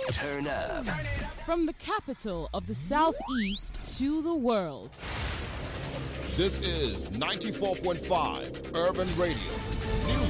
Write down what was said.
Turn up. From the capital of the Southeast to the world. This is 94.5 Urban Radio.